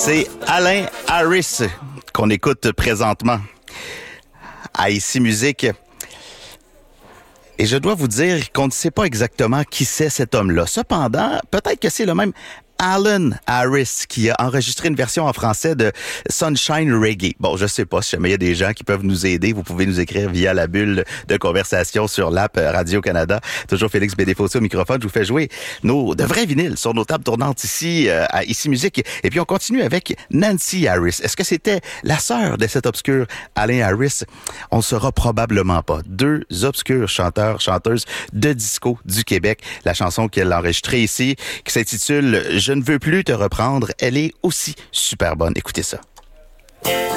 C'est Alain Harris qu'on écoute présentement à Ici Musique. Et je dois vous dire qu'on ne sait pas exactement qui c'est cet homme-là. Cependant, peut-être que c'est le même Alan Harris qui a enregistré une version en français de Sunshine Reggae. Bon, je sais pas si jamais il y a des gens qui peuvent nous aider. Vous pouvez nous écrire via la bulle de conversation sur l'app Radio-Canada. Toujours Félix Bédéfossé au microphone. Je vous fais jouer de vrais vinyles sur nos tables tournantes ici, à Ici Musique. Et puis on continue avec Nancy Harris. Est-ce que c'était la sœur de cet obscur Alain Harris? On ne saura probablement pas. Deux obscurs chanteurs, chanteuses de disco du Québec. La chanson qu'elle a enregistrée ici, qui s'intitule Je ne veux plus te reprendre, elle est aussi super bonne. Écoutez ça.